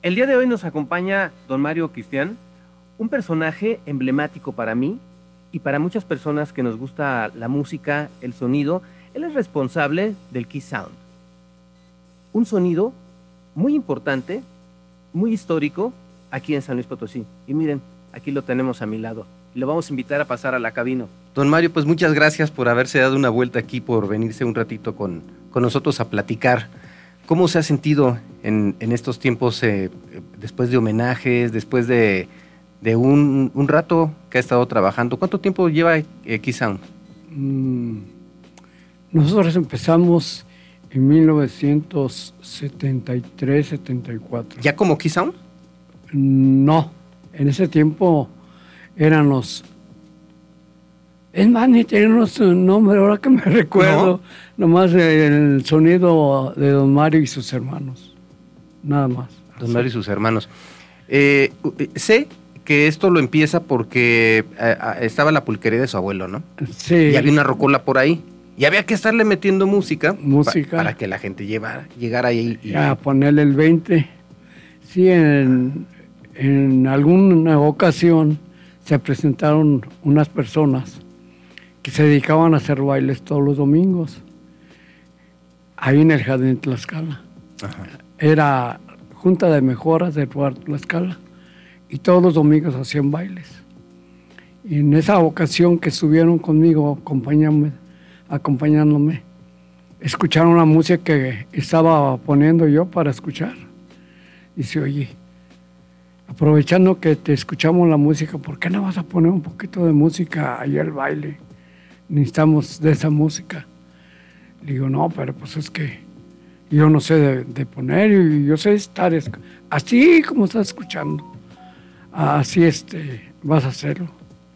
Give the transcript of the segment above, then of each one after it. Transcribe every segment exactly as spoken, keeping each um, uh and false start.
El día de hoy nos acompaña don Mario Cristián, un personaje emblemático para mí y para muchas personas que nos gusta la música, el sonido. Él es responsable del Key Sound, un sonido muy importante, muy histórico aquí en San Luis Potosí. Y miren, aquí lo tenemos a mi lado. Lo vamos a invitar a pasar a la cabina. Don Mario, pues muchas gracias por haberse dado una vuelta aquí, por venirse un ratito con, con nosotros a platicar. ¿Cómo se ha sentido en, en estos tiempos, eh, después de homenajes, después de, de un, un rato que ha estado trabajando? ¿Cuánto tiempo lleva eh, Key Sound? Mm, nosotros empezamos en mil novecientos setenta y tres, setenta y cuatro. ¿Ya como Key Sound? No, en ese tiempo eran los... Es más, ni tenemos un nombre, ahora que me recuerdo. ¿No? Nomás el sonido de don Mario y sus hermanos. Nada más. Don Mario y sus hermanos. Eh, sé que esto lo empieza porque eh, estaba la pulquería de su abuelo, ¿no? Sí. Y había una rocola por ahí. Y había que estarle metiendo música, música. Pa- para que la gente llevara, llegara ahí. Y... A ponerle el veinte. Sí, en, en alguna ocasión se presentaron unas personas que se dedicaban a hacer bailes todos los domingos, ahí en el Jardín de Tlaxcala. Ajá. Era Junta de Mejoras del lugar Tlaxcala, y todos los domingos hacían bailes. Y en esa ocasión que estuvieron conmigo, acompañándome, acompañándome, escucharon la música que estaba poniendo yo para escuchar. Dice, oye, aprovechando que te escuchamos la música, ¿por qué no vas a poner un poquito de música ahí al baile? Necesitamos de esa música. Le digo, no, pero pues es que yo no sé de, de poner, y yo sé estar así como estás escuchando. Así este, vas a hacerlo.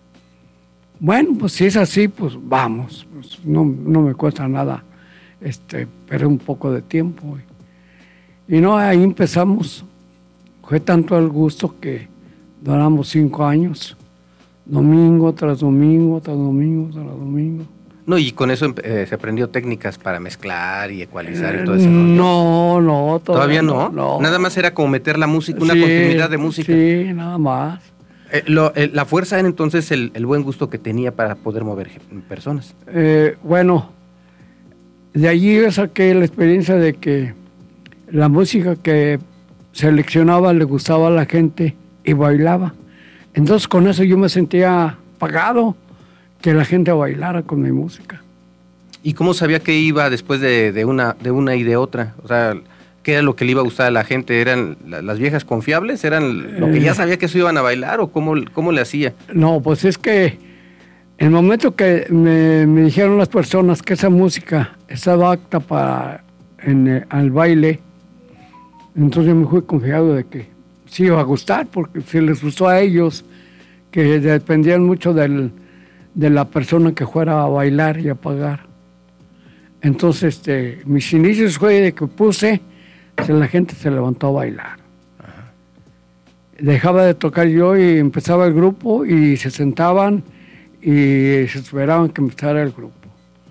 Bueno, pues si es así, pues vamos. Pues no, no me cuesta nada este, perder un poco de tiempo. Y no, ahí empezamos. Fue tanto el gusto que duramos cinco años. Domingo tras domingo, tras domingo, tras domingo. No, y con eso eh, se aprendió técnicas para mezclar y ecualizar eh, y todo eso. No, no, todavía, ¿Todavía no? no. Nada más era como meter la música, una sí, continuidad de música. Sí, nada más. Eh, lo, eh, la fuerza era entonces el, el buen gusto que tenía para poder mover personas. Eh, bueno, de allí yo saqué la experiencia de que la música que seleccionaba le gustaba a la gente y bailaba. Entonces con eso yo me sentía pagado, que la gente bailara con mi música. ¿Y cómo sabía que iba después de, de, una, de una y de otra? O sea, ¿qué era lo que le iba a gustar a la gente? ¿Eran las viejas confiables? ¿Eran lo que ya sabía que eso iban a bailar o cómo, cómo le hacía? No, pues es que el momento que me, me dijeron las personas que esa música estaba apta para en, al baile, entonces yo me fui confiado de que sí iba a gustar, porque si les gustó a ellos, que dependían mucho del, de la persona que fuera a bailar y a pagar. Entonces, este, mis inicios fue de que puse, si la gente se levantó a bailar. Ajá. Dejaba de tocar yo y empezaba el grupo y se sentaban y se esperaban que empezara el grupo.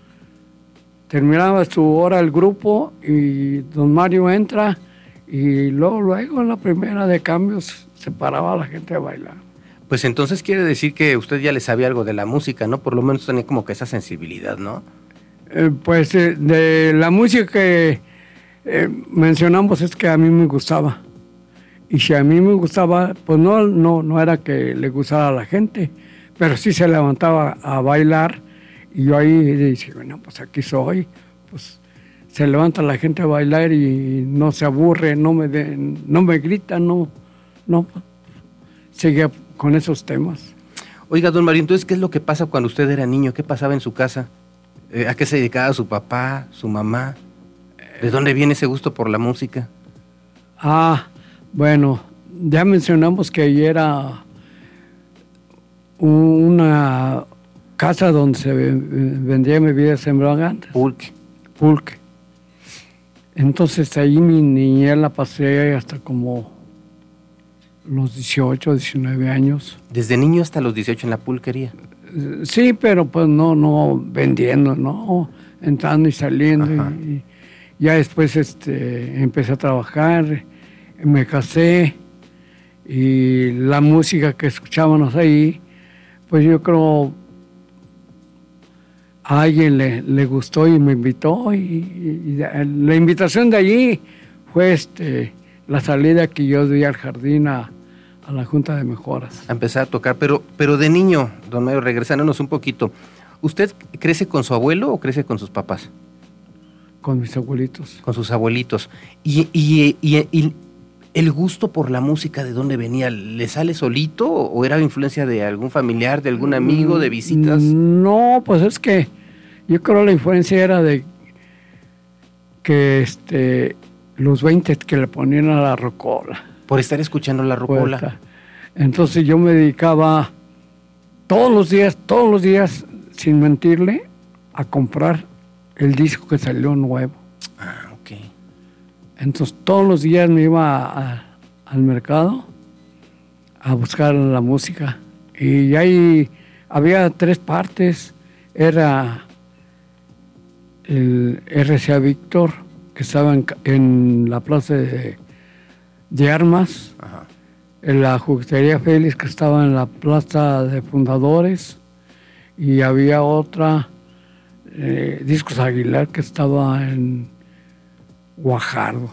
Terminaba su hora el grupo y don Mario entra. Y luego, luego, en la primera de cambios, se paraba la gente a bailar. Pues entonces quiere decir que usted ya le sabía algo de la música, ¿no? Por lo menos tenía como que esa sensibilidad, ¿no? Eh, pues eh, de la música que eh, mencionamos es que a mí me gustaba. Y si a mí me gustaba, pues no, no, no era que le gustara a la gente, pero sí se levantaba a bailar. Y yo ahí dije, bueno, pues aquí soy, pues... Se levanta la gente a bailar y no se aburre, no me de, no me grita, no, no, sigue con esos temas. Oiga, don Mario, entonces, ¿qué es lo que pasa cuando usted era niño? ¿Qué pasaba en su casa? Eh, ¿A qué se dedicaba su papá, su mamá? ¿De dónde viene ese gusto por la música? Ah, bueno, ya mencionamos que ahí era una casa donde se vendía bebidas embriagantes. Pulque. Pulque. Entonces ahí mi niñez la pasé hasta como los dieciocho, diecinueve años. ¿Desde niño hasta los dieciocho en la pulquería? Sí, pero pues no, no vendiendo, no, entrando y saliendo. Y, y ya después este, empecé a trabajar me casé y la música que escuchábamos ahí, pues yo creo a alguien le, le gustó y me invitó y, y, y la invitación de allí fue este, la salida que yo di al jardín a, a la Junta de Mejoras. A empezar a tocar, pero, pero de niño, don Mario, regresándonos un poquito, ¿usted crece con su abuelo o crece con sus papás? Con mis abuelitos. Con sus abuelitos. Y, y, y, y el gusto por la música, ¿de dónde venía? ¿Le sale solito o era influencia de algún familiar, de algún amigo, de visitas? No, pues es que yo creo la influencia era de que este, los veinte que le ponían a la rocola. Por estar escuchando la rocola. Puerta. Entonces yo me dedicaba todos los días, todos los días, sin mentirle, a comprar el disco que salió nuevo. Ah, ok. Entonces todos los días me iba a, a, al mercado a buscar la música. Y ahí había tres partes. Era el R C A Víctor, que estaba en, en la plaza de, de Armas. Ajá. En la Juguetería Félix, que estaba en la plaza de Fundadores. Y había otra, eh, Discos Aguilar, que estaba en Guajardo.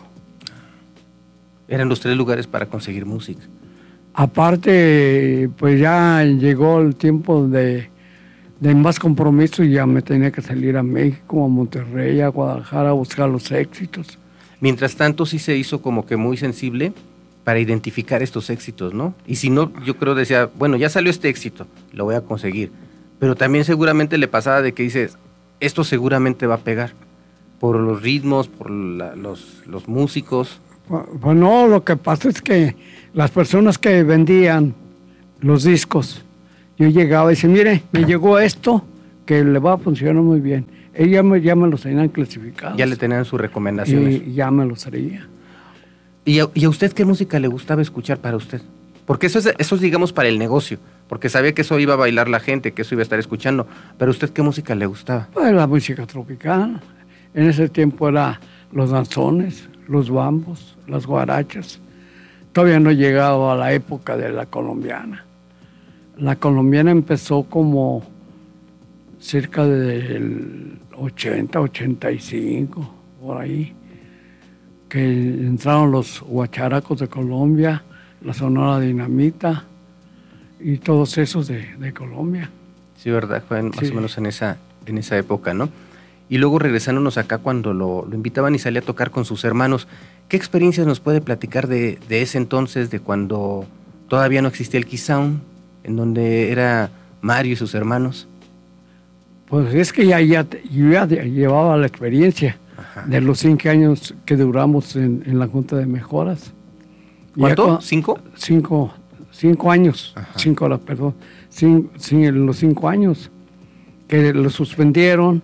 Eran los tres lugares para conseguir música. Aparte, pues ya llegó el tiempo de, de más compromiso y ya me tenía que salir a México, a Monterrey, a Guadalajara a buscar los éxitos. Mientras tanto, sí se hizo como que muy sensible para identificar estos éxitos, ¿no? Y si no, yo creo decía, bueno, ya salió este éxito, lo voy a conseguir. Pero también seguramente le pasaba de que dices, esto seguramente va a pegar, por los ritmos, por la, los, los músicos. Pues no, lo que pasa es que las personas que vendían los discos, yo llegaba y decía, mire, me llegó esto que le va a funcionar muy bien. Ellos me, ya me los tenían clasificados. Ya le tenían sus recomendaciones. Y ya me los traía. ¿Y a, ¿Y a usted qué música le gustaba escuchar para usted? Porque eso es, eso es, digamos, para el negocio. Porque sabía que eso iba a bailar la gente, que eso iba a estar escuchando. Pero ¿a usted qué música le gustaba? Pues la música tropical. En ese tiempo era los danzones, los bambos, las guarachas. Todavía no he llegado a la época de la colombiana. La colombiana empezó como cerca del ochenta, ochenta y cinco, por ahí. Que entraron los guacharacos de Colombia, la Sonora Dinamita y todos esos de, de Colombia. Sí, ¿verdad? Fue más Sí. o menos en esa, en esa época, ¿no? Y luego regresándonos acá cuando lo, lo invitaban y salía a tocar con sus hermanos, ¿qué experiencias nos puede platicar de, de ese entonces, de cuando todavía no existía el Key Sound, en donde era Mario y sus hermanos? Pues es que ya, ya, yo ya llevaba la experiencia. Ajá. De los cinco años que duramos en, en la Junta de Mejoras. ¿Cuánto? Ya, ¿Cinco? Cinco, cinco años, Ajá. cinco horas, perdón. Cin, cin, los cinco años que lo suspendieron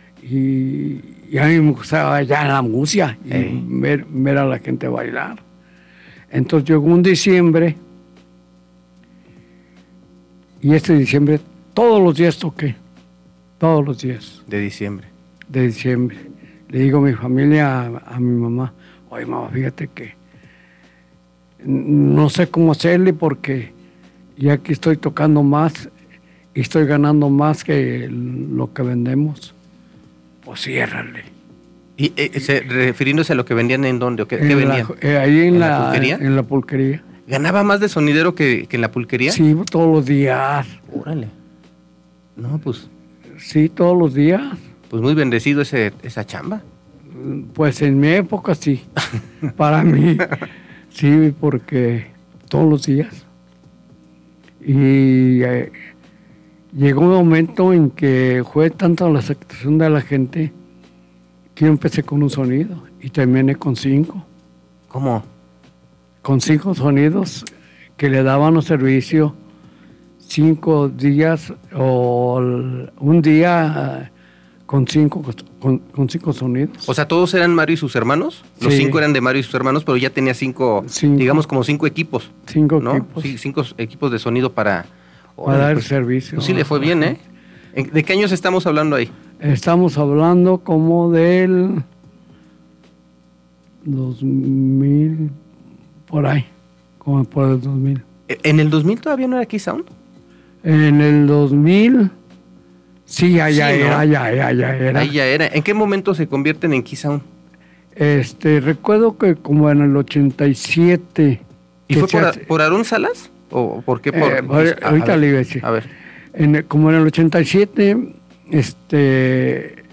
y, y a mí me gustaba ya la música y Ey. ver, ver a la gente bailar. Entonces llegó un diciembre y este diciembre todos los días toqué, todos los días De diciembre. de diciembre. Le digo a mi familia, a, a mi mamá, oye mamá, fíjate que no sé cómo hacerle porque ya aquí estoy tocando más y estoy ganando más que lo que vendemos. Pues ciérrale. ¿Y eh, se, refiriéndose a lo que vendían en dónde? ¿O qué, qué En vendían? la- eh, ahí en, ¿En la la, pulquería? en la pulquería. ¿Ganaba más de sonidero que, que en la pulquería? Sí, todos los días. Órale. No, pues, Sí, todos los días. pues muy bendecido ese, esa chamba. Pues en mi época sí. Para mí, sí, porque todos los días. Y eh, llegó un momento en que fue tanto la aceptación de la gente que yo empecé con un sonido y terminé con cinco. ¿Cómo? Con cinco sonidos que le daban un servicio cinco días o el- un día eh, con cinco, con, con cinco sonidos. O sea, ¿todos eran Mario y sus hermanos? Los Sí. cinco eran de Mario y sus hermanos, pero ya tenía cinco, Cinco. digamos como cinco equipos, cinco ¿no? equipos Sí, cinco equipos de sonido para... para Órale, dar pues, servicio. pues sí le fue bien, ¿eh? ¿En- ¿De qué años estamos hablando ahí? Estamos hablando como del dos mil por ahí, como por el dos mil. ¿En el dos mil todavía no era Key Sound? En el dos mil, sí, ya, ya Sí, ¿no? era, ya, ya, ya era. Ahí ya era. ¿En qué momento se convierten en Key Sound? Este, recuerdo que como en el ochenta y siete. ¿Y que fue se por, hace- por Aarón Salas? ¿O por qué? Por, Eh, ahor- a- a ahorita ver, le iba a decir. A ver. En el- como en el ochenta y siete, este,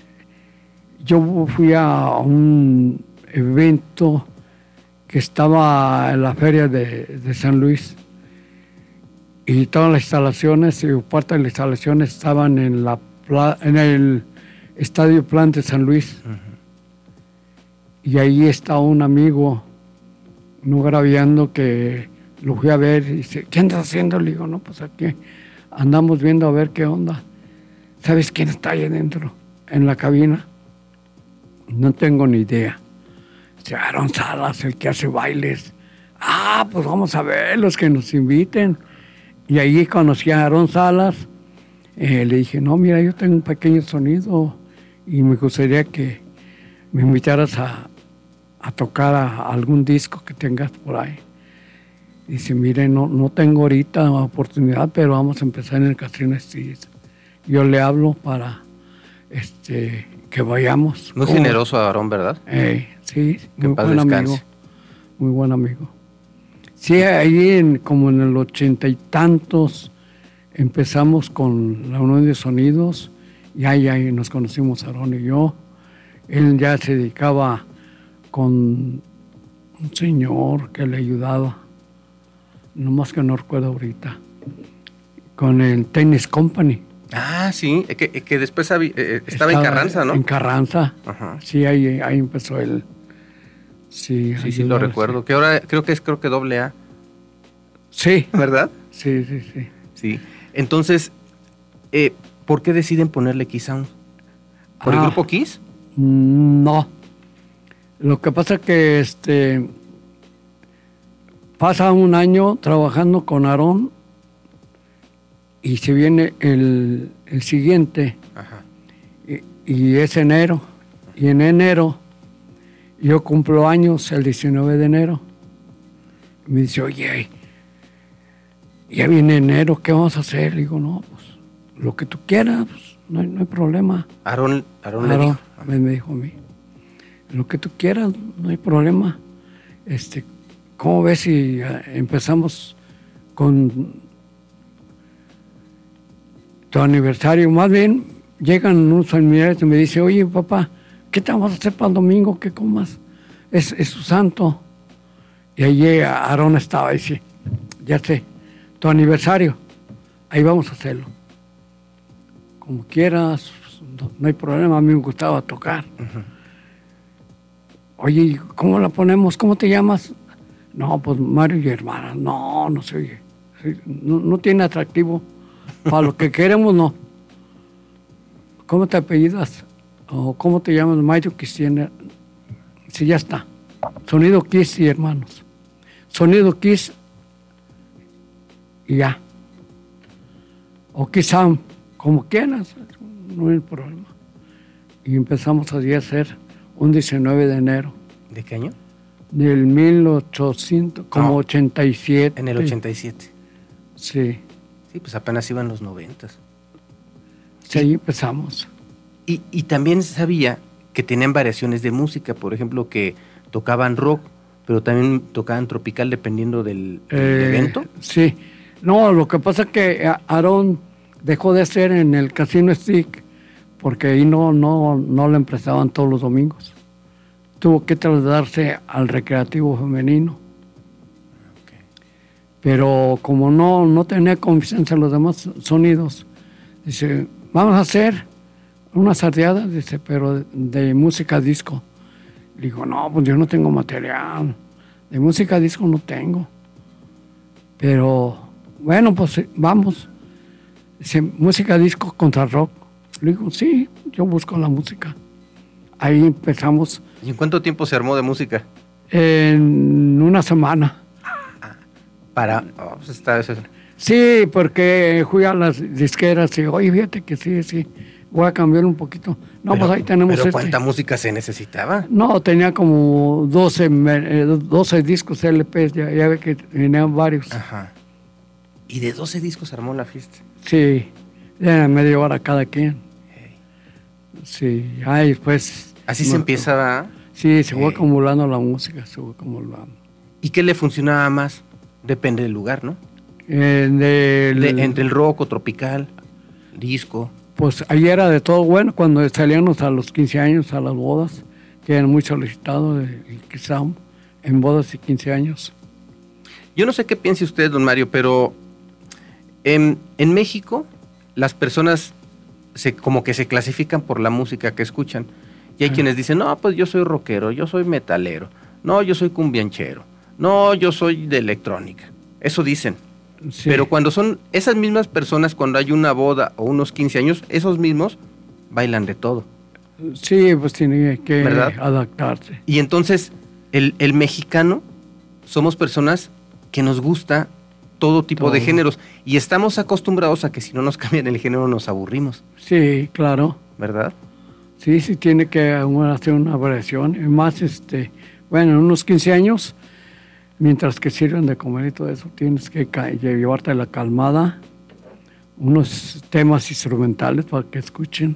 yo fui a un evento que estaba en la feria de, de San Luis y todas las instalaciones, y parte de las instalaciones estaban en, la, pla- en el Estadio Plan de San Luis. Ujú. Y ahí está un amigo, no graviando, que lo fui a ver y dice, ¿qué andas haciendo? Le digo, no, pues aquí andamos viendo a ver qué onda. ¿Sabes quién está ahí adentro, en la cabina? No tengo ni idea. Dice, Aarón Salas, el que hace bailes. Ah, pues vamos a ver, los que nos inviten. Y ahí conocí a Aarón Salas. Eh, le dije, no, mira, yo tengo un pequeño sonido y me gustaría que me invitaras a, a tocar a algún disco que tengas por ahí. Dice, mire, no, no tengo ahorita oportunidad, pero vamos a empezar en el Catrina Street. Yo le hablo para este, que vayamos. Muy ¿Cómo? generoso Aarón, ¿verdad? Eh, sí, Que muy paz buen descanse. amigo. Muy buen amigo. Sí, ahí en, como en el ochenta y tantos empezamos con la Unión de Sonidos y ahí, ahí nos conocimos Aarón y yo. Él ya se dedicaba con un señor que le ayudaba, nomás que no recuerdo ahorita, con el Tennis Company. Ah, sí, que, que después habí- eh, estaba, en Carranza, ¿no? En Carranza. Ajá. Sí, ahí, ahí empezó él. Sí, Sí, sí, lo ayudar, recuerdo. Que ahora creo que es creo que doble A, Sí, ¿verdad? sí, sí, sí. Sí. Entonces, eh, ¿por qué deciden ponerle Key Sound? ¿Por el Ah. grupo Kiss? No. Lo que pasa es que este pasa un año trabajando con Aarón y se viene el, el siguiente Ajá. y, y es enero. Y en enero yo cumplo años el diecinueve de enero. Y me dice, oye, ya viene enero, ¿qué vamos a hacer? Le digo, no, pues lo que tú quieras, pues, no, hay, no hay problema. Aarón, Aarón le Aarón dijo. me, me dijo a mí, lo que tú quieras, no hay problema. Este, ¿cómo ves si eh, empezamos con tu aniversario? Más bien, llegan unos familiares y me dicen, oye, papá, ¿qué te vamos a hacer para el domingo? ¿Qué comas? Es, es su santo. Y ahí Aarón estaba y dice, ya sé, tu aniversario, ahí vamos a hacerlo. Como quieras, no, no hay problema, a mí me gustaba tocar. Ujú. Oye, ¿cómo la ponemos? ¿Cómo te llamas? No, pues Mario y hermana. No, no se oye. Sí, No, no tiene atractivo. Para lo que queremos, no. ¿Cómo te apellidas? ¿O cómo te llamas? Mario Cristiana. Sí, ya está. Sonido Kiss y hermanos. Sonido Kiss y ya. O Kiss Sound, como quieras. No hay problema. Y empezamos así a hacer un diecinueve de enero ¿De qué año? del mil ochocientos, como No. ochenta y siete. En el ochenta y siete. Sí, Sí, pues apenas iban los noventas. sí, ahí empezamos. Y, y también sabía que tenían variaciones de música, por ejemplo, que tocaban rock, pero también tocaban tropical dependiendo del, del Eh, evento. Sí. No, lo que pasa es que a- Aarón dejó de hacer en el Casino Stick porque ahí no, no, no le empezaban todos los domingos. Tuvo que trasladarse al recreativo femenino. Pero como no, no tenía confianza en los demás sonidos, dice, vamos a hacer una sardeada, dice, pero de, de música disco. Le digo, no, pues yo no tengo material, de música disco no tengo. Pero, bueno, pues eh, vamos. Dice, música disco contra rock. Le digo, sí, yo busco la música. Ahí empezamos ¿Y en cuánto tiempo se armó de música? en una semana. Para... oh, pues está, eso es- Sí, porque fui a las disqueras y, oye, fíjate que sí, sí, voy a cambiar un poquito. No, pero, pues ahí tenemos pero este. ¿cuánta música se necesitaba? No, tenía como doce, eh, doce discos L Ps, ya, ya ve que tenían varios. Ajá. ¿Y de doce discos armó la fiesta? Sí, ya media hora cada quien. Hey. Sí, ahí después... Así no, se empieza. Sí, se hey. fue acumulando la música, se fue acumulando. ¿Y qué le funcionaba más? Depende del lugar, ¿no? Eh, del, de, entre el rock o tropical, disco. Pues ahí era de todo bueno, cuando salíamos a los quince años, a las bodas, que eran muy solicitados, quizá en bodas y quince años. Yo no sé qué piense usted, don Mario, pero en, en México las personas se, como que se clasifican por la música que escuchan. Y hay ah. quienes dicen, no, pues yo soy rockero, yo soy metalero, no, yo soy cumbianchero, no, yo soy de electrónica. Eso dicen. Sí. Pero cuando son esas mismas personas, cuando hay una boda o unos quince años, esos mismos bailan de todo. Sí, pues tiene que ¿verdad? Adaptarse. Y entonces, el, el mexicano, somos personas que nos gusta todo tipo todo. de géneros. Y estamos acostumbrados a que si no nos cambian el género, nos aburrimos. Sí, claro. ¿Verdad? Sí, sí tiene que hacer una variación. Y más, este, bueno, en unos quince años... Mientras que sirven de comer y todo eso, tienes que llevarte la calmada, unos temas instrumentales para que escuchen.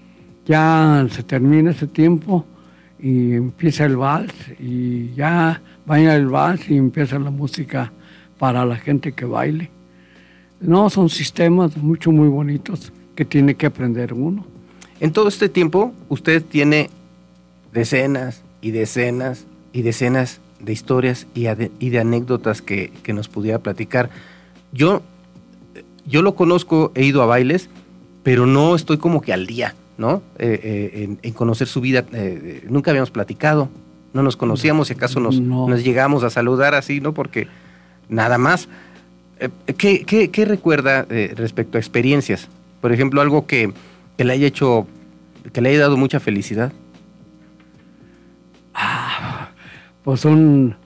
Ya se termina ese tiempo y empieza el vals y ya baila el vals y empieza la música para la gente que baile. No, son sistemas mucho, muy bonitos que tiene que aprender uno. En todo este tiempo, usted tiene decenas y decenas y decenas de historias y, ade- y de anécdotas que, que nos pudiera platicar. Yo, yo lo conozco, he ido a bailes, pero no estoy como que al día, ¿no? Eh, eh, en, en conocer su vida. Eh, nunca habíamos platicado, no nos conocíamos, si acaso nos, no. nos llegamos a saludar así, ¿no? Porque nada más. Eh, ¿qué, qué, ¿Qué recuerda eh, respecto a experiencias? Por ejemplo, algo que, que le haya hecho, que le haya dado mucha felicidad. Ah, pues son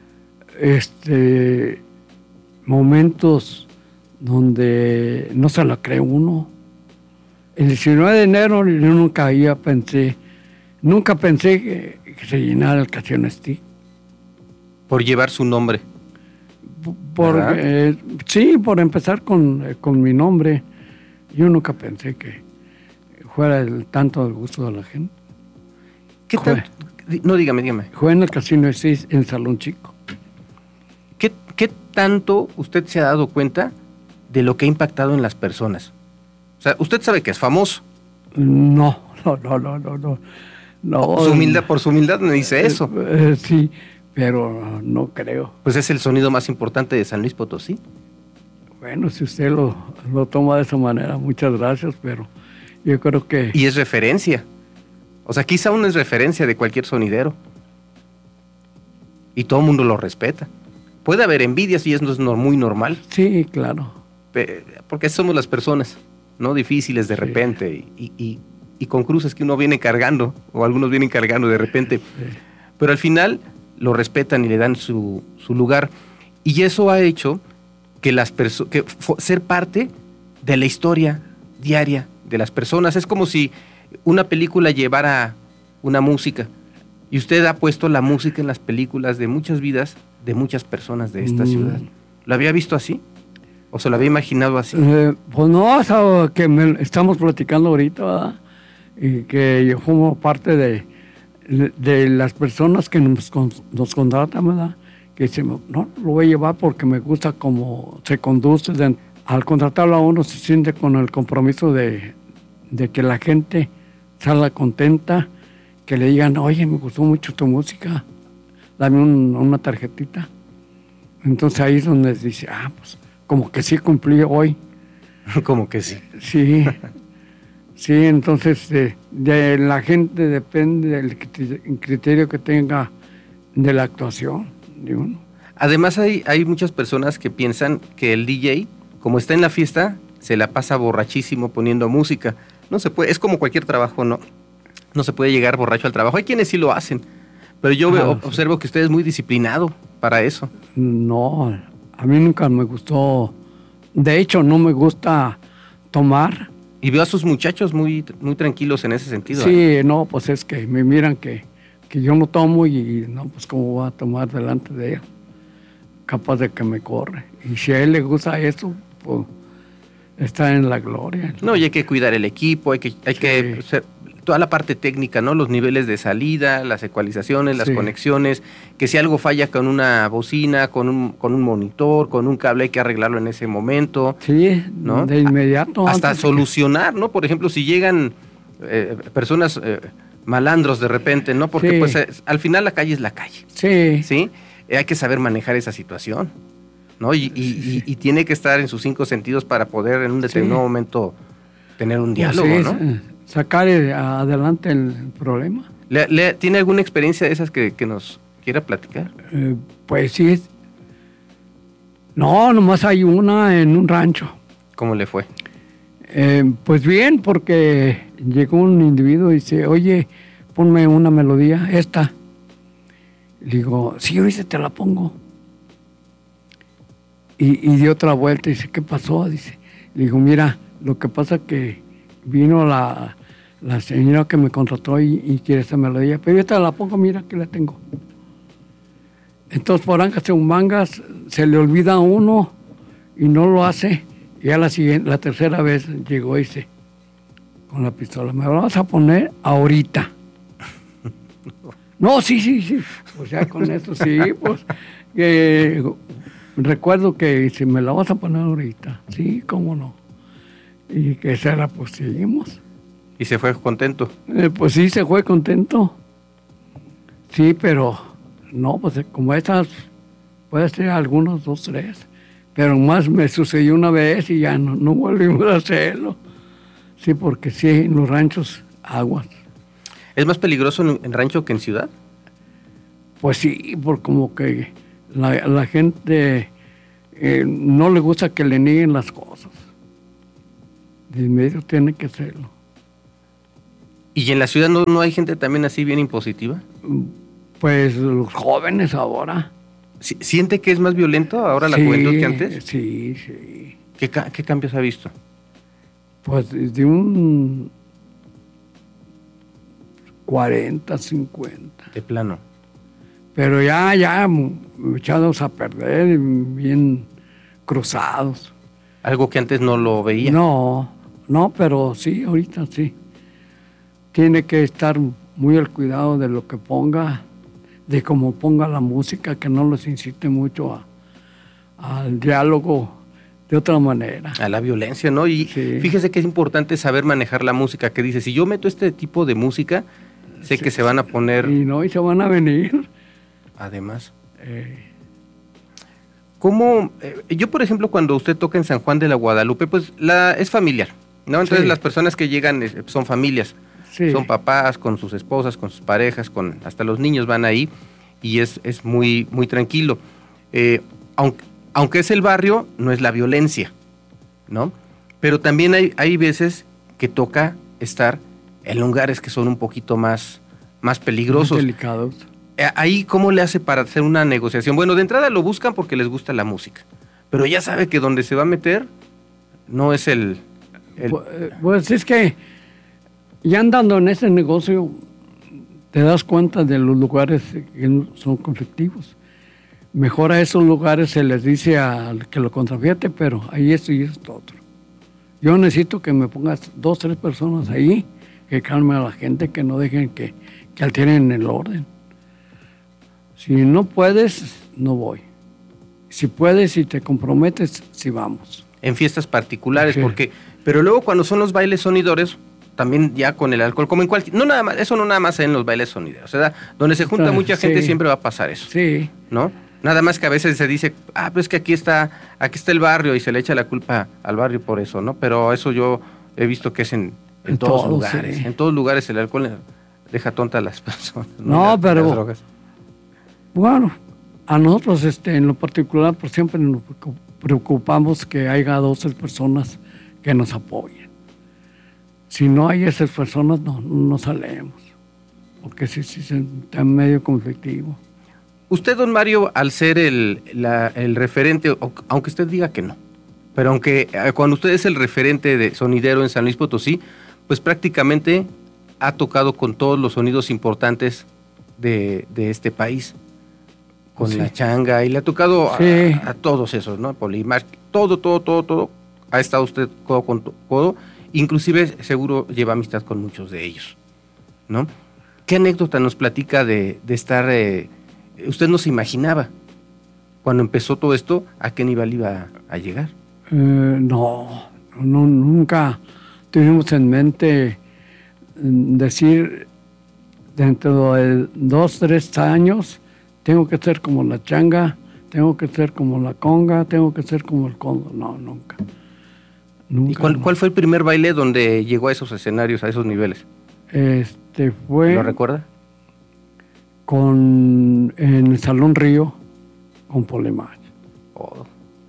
este momentos donde no se lo cree uno. El diecinueve de enero yo nunca había pensé, nunca pensé que, que se llenara el Casino Stick. Por llevar su nombre. Por, eh, sí, por empezar con, eh, con mi nombre. Yo nunca pensé que fuera el, tanto del gusto de la gente. ¿Qué tal? No, dígame, dígame. Jugué en el Casino seis en Salón Chico. ¿Qué, ¿Qué tanto usted se ha dado cuenta de lo que ha impactado en las personas? O sea, usted sabe que es famoso. No, no, no, no, no. no. no su humildad, por su humildad me dice eso. Eh, eh, sí, pero no creo. Pues es el sonido más importante de San Luis Potosí. Bueno, si usted lo, lo toma de esa manera, muchas gracias, pero yo creo que... Y es referencia. O sea, quizá uno es referencia de cualquier sonidero. Y todo el mundo lo respeta. Puede haber envidias y eso es muy normal. Sí, claro. Porque somos las personas, ¿no? Difíciles de sí. repente y, y, y con cruces que uno viene cargando, o algunos vienen cargando de repente. Sí. Pero al final lo respetan y le dan su, su lugar. Y eso ha hecho que, las perso- que f- ser parte de la historia diaria de las personas. Es como si una película llevara una música y usted ha puesto la música en las películas de muchas vidas de muchas personas de esta mm. ciudad. ¿Lo había visto así? ¿O se lo había imaginado así? Eh, pues no, o sea, que me, estamos platicando ahorita, ¿verdad? Y que yo formo parte de, de, de las personas que nos, nos contratan, ¿verdad? Que dicen, no, lo voy a llevar porque me gusta cómo se conduce. De, al contratarlo a uno se siente con el compromiso de, de que la gente salga contenta, que le digan, oye, me gustó mucho tu música, dame un, una tarjetita. Entonces ahí es donde dice, ah, pues como que sí cumplí hoy. Como que sí. Sí, sí, entonces eh, de la gente depende del criterio que tenga de la actuación de uno. Además hay, hay muchas personas que piensan que el D J, como está en la fiesta, se la pasa borrachísimo poniendo música. No se puede, es como cualquier trabajo, ¿no? No se puede llegar borracho al trabajo. Hay quienes sí lo hacen, pero yo veo, ah, observo que usted es muy disciplinado para eso. No, a mí nunca me gustó, de hecho no me gusta tomar Y veo a sus muchachos muy, muy tranquilos en ese sentido. Sí, ¿eh? no, pues es que me miran que, que yo no tomo y no, pues cómo voy a tomar delante de él. Capaz de que me corre. Y si a él le gusta eso, pues está en la gloria. No, y hay que cuidar el equipo, hay que, hay Sí. que o sea, toda la parte técnica, ¿no? Los niveles de salida, las ecualizaciones, las Sí. conexiones, que si algo falla con una bocina, con un, con un monitor, con un cable, hay que arreglarlo en ese momento. Sí, ¿no? de inmediato. Hasta antes de solucionar, ¿no? Por ejemplo, si llegan eh, personas eh, malandros de repente, ¿no? Porque Sí. pues eh, al final la calle es la calle, que- sí, ¿sí? Eh, hay que saber manejar esa situación, ¿no? Y, y- Sí, sí. y- y tiene que estar en sus cinco sentidos para poder en un determinado Sí. momento tener un pues diálogo, sí, ¿no? eh, sacar eh, adelante el problema. ¿Le- le- ¿Tiene alguna experiencia de esas que, que nos quiera platicar? Eh, pues sí. es- No, nomás hay una en un rancho. ¿Cómo le fue? Eh, pues bien, porque llegó un individuo y dice, oye, ponme una melodía, esta. Le digo, sí, ahorita te la pongo. Y, y dio otra vuelta y dice, ¿qué pasó? Dice, le digo, mira, lo que pasa es que vino la, la señora que me contrató y, y quiere esa melodía, pero yo te la pongo, mira, que la tengo. Entonces, por ancas un mangas, se le olvida a uno y no lo hace. Y a la siguiente, la tercera vez llegó y dice, con la pistola, me la vas a poner ahorita. No, sí, sí, sí. O sea, con eso sí, pues. eh, recuerdo que dice, me la vas a poner ahorita. Sí, cómo no. Y que se la pusimos. ¿Y se fue contento? Eh, pues sí, se fue contento. Sí, pero no, pues eh, como esas, puede ser algunos dos, tres. Pero más me sucedió una vez y ya no, no volvimos a hacerlo. Sí, porque sí, en los ranchos, aguas. ¿Es más peligroso en, en rancho que en ciudad? Pues sí, por como que la, la gente eh, no le gusta que le nieguen las cosas. De inmediato tiene que hacerlo. ¿Y en la ciudad no, no hay gente también así bien impositiva? Pues los jóvenes ahora. ¿Si- ¿Siente que es más violento ahora la Sí, juventud que antes? Sí, sí. ¿Qué, ca- qué cambios ha visto? Pues de un cuarenta, cincuenta. De plano. Pero ya, ya echados a perder, bien cruzados. Algo que antes no lo veía. No, no, pero sí, ahorita sí. Tiene que estar muy al cuidado de lo que ponga, de cómo ponga la música, que no los incite mucho a, al diálogo de otra manera. A la violencia, ¿no? Y Sí. fíjese que es importante saber manejar la música, que dice, si yo meto este tipo de música, sé Sí. que se van a poner, Y no, y se van a venir. además. Eh, ¿Cómo? eh, yo, por ejemplo, cuando usted toca en San Juan de la Guadalupe, pues la es familiar, ¿no? Entonces Sí. las personas que llegan eh, son familias, sí, son papás con sus esposas, con sus parejas, con hasta los niños van ahí y es, es muy, muy tranquilo. Eh, aunque, aunque es el barrio, no es la violencia, ¿no? Pero también hay, hay veces que toca estar en lugares que son un poquito más, más peligrosos. muy delicados. Eh, Ahí, ¿cómo le hace para hacer una negociación? Bueno, de entrada lo buscan porque les gusta la música, pero ya sabe que donde se va a meter no es el... el- Pu- eh, Pues es que ya andando en ese negocio te das cuenta de los lugares que no- son conflictivos. Mejor a esos lugares se les dice al que lo contrafiete, pero ahí esto y esto otro. Yo necesito que me pongas dos, tres personas ahí que calmen a la gente, que no dejen que, que alteren el orden. Si no puedes, no voy. Si puedes y te comprometes, sí vamos. en fiestas particulares, Ok. porque... Pero luego cuando son los bailes sonidores, también ya con el alcohol, como en cualquier... No nada más, eso no nada más en los bailes sonideros, ¿verdad? Donde se junta Está- mucha gente sí. siempre va a pasar eso, Sí, ¿no? Nada más que a veces se dice, ah, pues que aquí está, aquí está el barrio y se le echa la culpa al barrio por eso, ¿no? Pero eso yo he visto que es en, en En todos todo, lugares. sí. En todos lugares el alcohol deja tonta a las personas. No, Y la- y pero- las drogas. bueno, a nosotros este, en lo particular, pues siempre nos preocu- preocupamos que haya dos tres personas que nos apoyen. Si no hay esas personas, no, no salemos, porque sí, sí, sí, está medio conflictivo. Usted, don Mario, al ser el, la- el referente, o- aunque usted diga que no, Pero aunque eh, cuando usted es el referente de sonidero en San Luis Potosí, pues prácticamente ha tocado con todos los sonidos importantes de, de este país. Con sí. la changa, y le ha tocado sí. a, a todos esos, ¿no? Polimar, todo, todo, todo, todo. Ha estado usted codo con codo, inclusive seguro lleva amistad con muchos de ellos, ¿no? ¿Qué anécdota nos platica de, de estar, eh, usted no se imaginaba cuando empezó todo esto, a qué nivel iba a, a llegar? Eh, no, no, nunca tuvimos en mente decir dentro de dos, tres años tengo que ser como la changa, tengo que ser como la conga, tengo que ser como el congo. No, nunca. nunca ¿Y cuál, no. cuál fue el primer baile donde llegó a esos escenarios, a esos niveles? Este fue... ¿Lo recuerda? Con, en el Salón Río, con Polimar. Oh.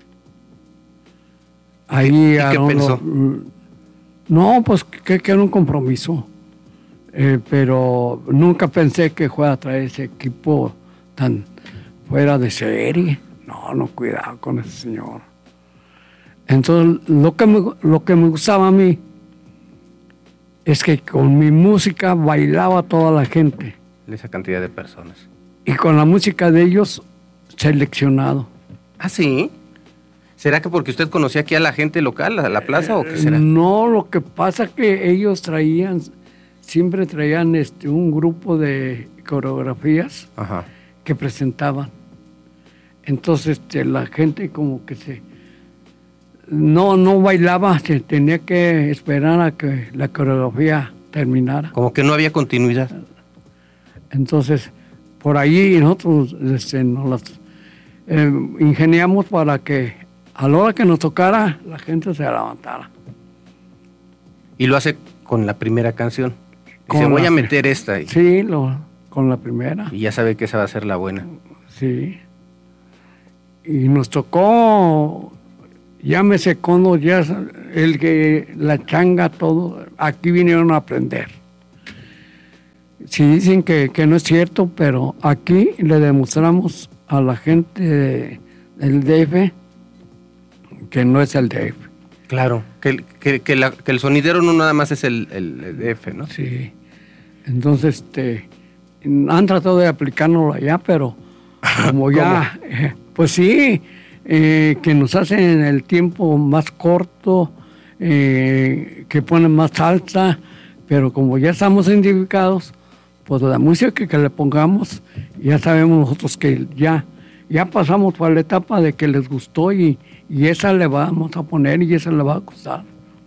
Ahí ¿Y qué pensó? Lo, no, pues que, que era un compromiso. Eh, pero nunca pensé que fuera a traer ese equipo tan fuera de serie. No, no, cuidado con ese señor. Entonces, lo que me, lo que me gustaba a mí es que con mi música bailaba toda la gente. Esa cantidad de personas. Y con la música de ellos, seleccionado. ¿Ah, sí? ¿Será que porque usted conocía aquí a la gente local, a la plaza, o qué será? No, lo que pasa es que ellos traían, siempre traían este, un grupo de coreografías Ajá. que presentaban. Entonces este, la gente como que se... No, no bailaba, se tenía que esperar a que la coreografía terminara. Como que no había continuidad. Entonces, por ahí nosotros este, nos las eh, ingeniamos para que a la hora que nos tocara, la gente se levantara. Y lo hace con la primera canción. Con Dice, voy la, a meter esta. Y, sí, lo, con la primera. Y ya sabe que esa va a ser la buena. Sí. Y nos tocó, llámese cono, ya el que, la changa, todo, aquí vinieron a aprender. Sí dicen que, que no es cierto, pero aquí le demostramos a la gente de, del D F que no es el D F. Claro, que, que, que, la, que el sonidero no nada más es el, el, el D F, ¿no? Sí. Entonces, este, han tratado de aplicárnoslo allá, pero como ya, eh, pues sí, eh, que nos hacen el tiempo más corto, eh, que ponen más salsa, pero como ya estamos identificados, pues la música que, que le pongamos, ya sabemos nosotros que ya, ya pasamos por la etapa de que les gustó y, y esa le vamos a poner y esa le va a gustar.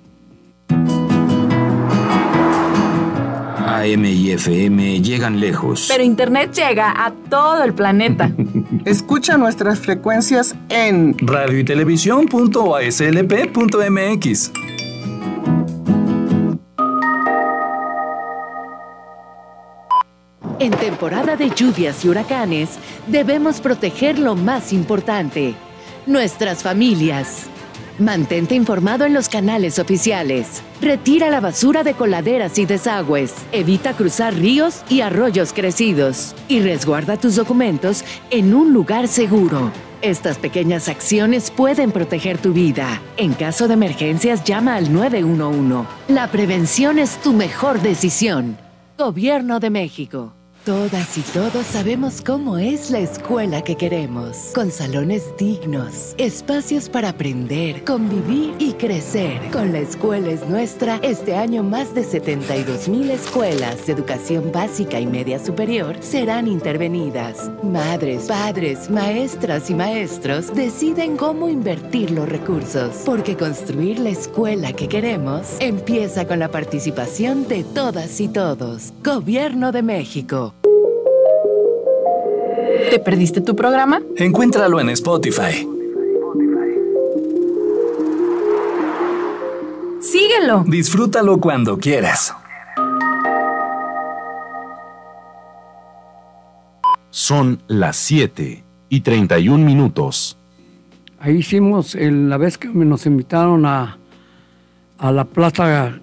A M y F M llegan lejos. Pero Internet llega a todo el planeta. Escucha nuestras frecuencias en radio y televisión punto a s l p punto m x. En temporada de lluvias y huracanes, debemos proteger lo más importante, nuestras familias. Mantente informado en los canales oficiales. Retira la basura de coladeras y desagües. Evita cruzar ríos y arroyos crecidos. Y resguarda tus documentos en un lugar seguro. Estas pequeñas acciones pueden proteger tu vida. En caso de emergencias, llama al nueve uno uno. La prevención es tu mejor decisión. Gobierno de México. Todas y todos sabemos cómo es la escuela que queremos, con salones dignos, espacios para aprender, convivir y crecer. Con La Escuela es Nuestra, este año más de setenta y dos mil escuelas de educación básica y media superior serán intervenidas. Madres, padres, maestras y maestros deciden cómo invertir los recursos, porque construir la escuela que queremos empieza con la participación de todas y todos. Gobierno de México. ¿Te perdiste tu programa? Encuéntralo en Spotify. Síguelo. Disfrútalo cuando quieras. Son las siete y treinta y un minutos. Ahí hicimos, el, la vez que nos invitaron a, a la plaza,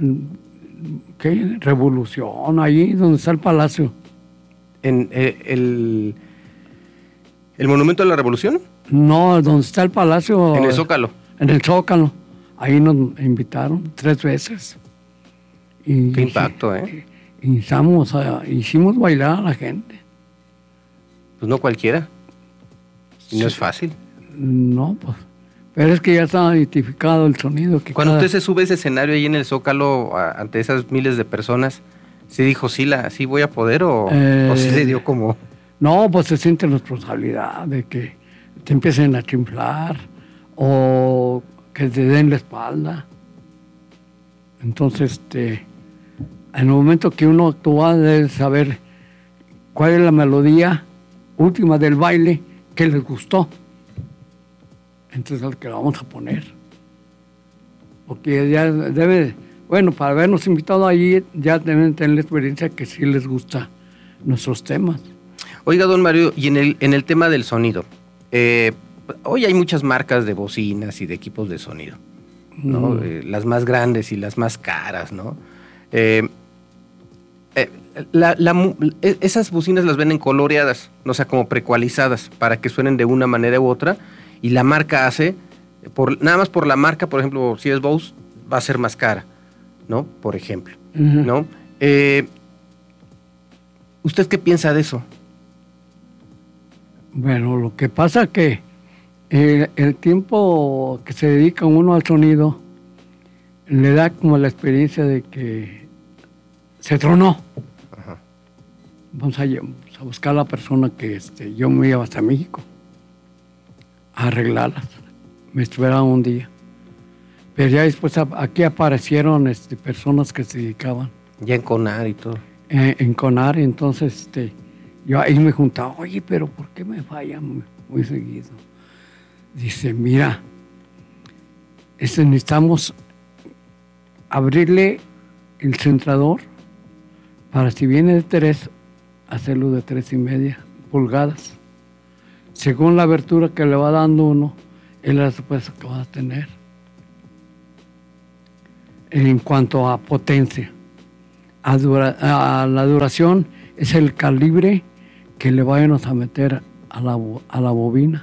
¿qué? Revolución, ahí donde está el Palacio. ¿En eh, el, el Monumento a la Revolución? No, donde está el Palacio. ¿En el Zócalo? en el Zócalo. Ahí nos invitaron tres veces. Y, Qué impacto, ¿eh? Y, hicimos, hicimos bailar a la gente. Pues no cualquiera. Y no sí. es fácil. No, pues. Pero es que ya está identificado el sonido. Que Cuando cada... usted se sube a ese escenario ahí en el Zócalo, a, ante esas miles de personas, ¿se dijo, sí, la, sí voy a poder o, eh, o sí le dio como...? No, pues se siente responsabilidad de que te empiecen a chiflar o que te den la espalda. Entonces, este, en el momento que uno actúa, debe saber cuál es la melodía última del baile que les gustó. Entonces, es el que lo vamos a poner. Porque ya debe, bueno, para habernos invitado allí, ya deben tener la experiencia que sí les gusta nuestros temas. Oiga, don Mario, y en el, en el tema del sonido, eh, hoy hay muchas marcas de bocinas y de equipos de sonido, ¿no? Mm. Eh, las más grandes y las más caras, ¿no? Eh, eh, la, la, esas bocinas las venden coloreadas, no, o sea, como precualizadas, para que suenen de una manera u otra, y la marca hace, por, nada más por la marca, por ejemplo, si es Bose, va a ser más cara, ¿no? Por ejemplo, uh-huh. ¿no? Eh, ¿Usted qué piensa de eso? Bueno, lo que pasa es que el, el tiempo que se dedica uno al sonido le da como la experiencia de que se tronó. Ajá. Vamos a, a buscar a la persona que este, yo me iba hasta México a arreglarlas. Me esperaban un día. Pero ya después aquí aparecieron este, personas que se dedicaban. Ya en Conar y todo. Eh, en Conar, entonces... este yo ahí me juntaba, oye, pero ¿por qué me fallan muy, muy seguido? Dice, mira, este, necesitamos abrirle el centrador para si viene de tres, hacerlo de tres y media pulgadas. Según la abertura que le va dando uno, es la respuesta que va a tener. En cuanto a potencia, a, dura, a la duración, es el calibre que le vayamos a meter a la, a la bobina.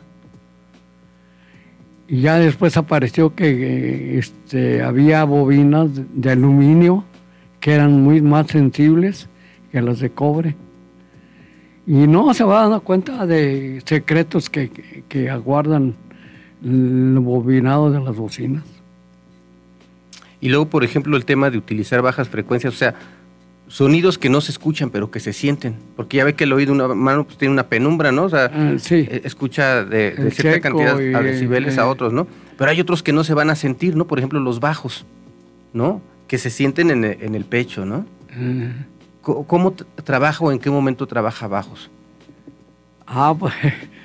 Y ya después apareció que este, había bobinas de, de aluminio que eran muy más sensibles que las de cobre. Y no se va dando cuenta de secretos que, que, que aguardan el bobinado de las bocinas. Y luego, por ejemplo, el tema de utilizar bajas frecuencias, o sea, sonidos que no se escuchan, pero que se sienten. Porque ya ve que el oído humano pues, tiene una penumbra, ¿no? O sea, uh, sí. escucha de, de cierta cantidad de decibeles eh, a otros, ¿no? Pero hay otros que no se van a sentir, ¿no? Por ejemplo, los bajos, ¿no? Que se sienten en el, en el pecho, ¿no? Uh. ¿Cómo, cómo t- trabaja o en qué momento trabaja bajos? Ah, pues...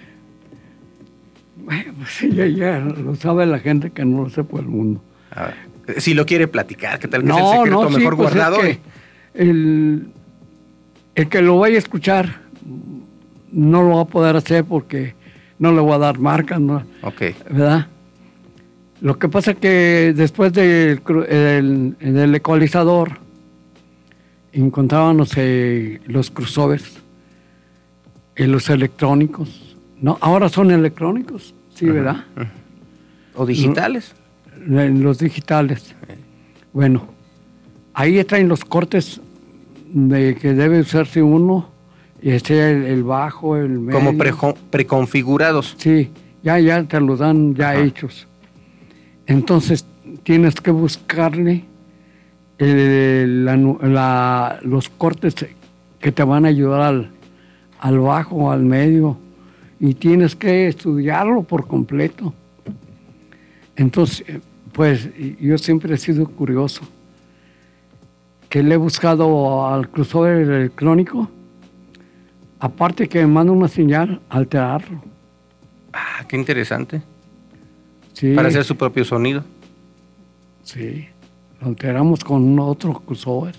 Bueno, pues ya, ya lo sabe la gente que no lo sepa el mundo. A ver, si lo quiere platicar, ¿qué tal que no, es el secreto no, mejor sí, pues guardado? Es que el, el que lo vaya a escuchar no lo va a poder hacer porque no le voy a dar marcas, ¿no? Okay. ¿Verdad? Lo que pasa es que después del el, el ecualizador encontrábamos eh, los crossovers, eh, los electrónicos, ¿no? Ahora son electrónicos, sí, uh-huh. ¿verdad? ¿O digitales? Los digitales. Sí. Bueno, ahí traen los cortes de que debe usarse uno, y este el, el bajo, el medio. Como pre, preconfigurados. Sí, ya, ya te los dan ya Ajá. hechos. Entonces tienes que buscarle el, la, la, los cortes que te van a ayudar al, al bajo, al medio, y tienes que estudiarlo por completo. Entonces, pues yo siempre he sido curioso, que le he buscado al crossover electrónico, aparte que me manda una señal, alterarlo. Ah, qué interesante. Sí. Para hacer su propio sonido. Sí, lo alteramos con otro crossover.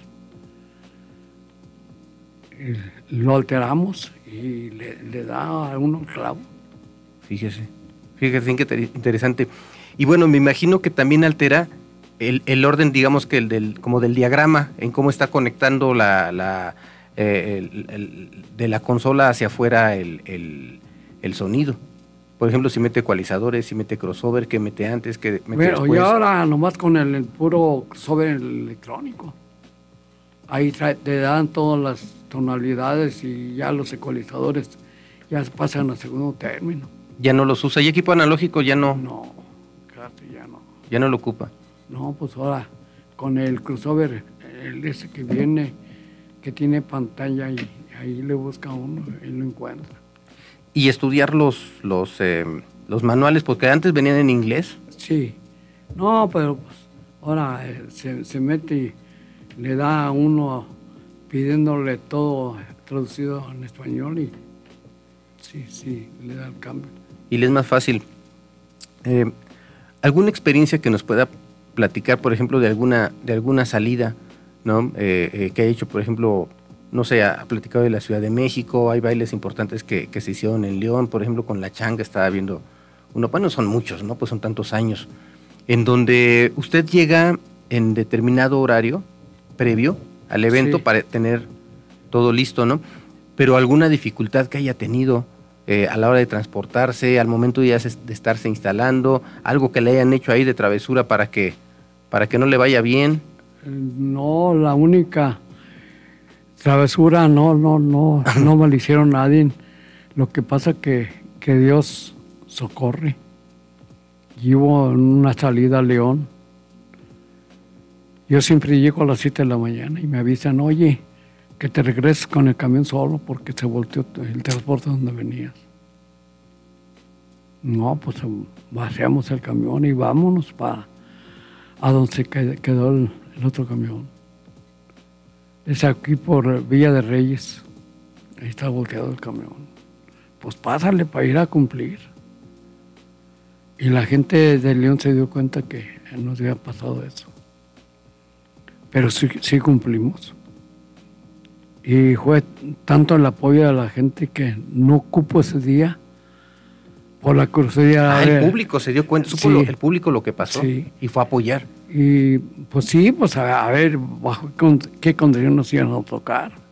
Lo alteramos y le, le da a uno un clavo. Fíjese, fíjese qué interesante. Y bueno, me imagino que también altera el, el orden, digamos que el del, como del diagrama, en cómo está conectando la, la eh, el, el, de la consola hacia afuera el, el, el sonido. Por ejemplo, si mete ecualizadores, si mete crossover, que mete antes, que mete Bueno, después. y ahora nomás con el, el puro crossover electrónico. Ahí trae, te dan todas las tonalidades y ya los ecualizadores ya pasan a segundo término. Ya no los usa. ¿Y equipo analógico ya no? No, casi ya no. Ya no lo ocupa. No, pues ahora con el crossover, el ese que viene, que tiene pantalla, y ahí le busca uno y lo encuentra. Y estudiar los, los, eh, los manuales, porque antes venían en inglés. Sí. No, pero pues, ahora eh, se, se mete y le da a uno pidiéndole todo traducido en español y sí, sí, le da el cambio. Y le es más fácil. Eh, ¿Alguna experiencia que nos pueda platicar, por ejemplo, de alguna, de alguna salida, ¿no? Eh, eh, que haya hecho, por ejemplo, no sé, ha platicado de la Ciudad de México, hay bailes importantes que, que se hicieron en León, por ejemplo, con la changa, estaba viendo uno, bueno, son muchos, ¿no? Pues son tantos años, en donde usted llega en determinado horario previo al evento Sí. para tener todo listo, ¿no? Pero alguna dificultad que haya tenido eh, a la hora de transportarse, al momento ya de estarse instalando, algo que le hayan hecho ahí de travesura para que, para que no le vaya bien. No, la única travesura no, no, no, no me la hicieron nadie. Lo que pasa que, que Dios socorre. Llevo en una salida a León. Yo siempre llego a las siete de la mañana y me avisan, oye, que te regreses con el camión solo porque se volteó el transporte donde venías. No, pues vaciamos el camión y vámonos para a donde se quedó el, el otro camión. Es aquí por Villa de Reyes. Ahí está volteado el camión. Pues pásale para ir a cumplir. Y la gente de León se dio cuenta que nos había pasado eso. Pero sí, sí cumplimos. Y fue tanto el apoyo de la gente que no cupo ese día por la curiosidad. Ah, el público se dio cuenta, supo Sí. lo- el público lo que pasó Sí. y fue a apoyar. Y pues sí, pues a, a ver bajo con- qué condición nos iban a tocar.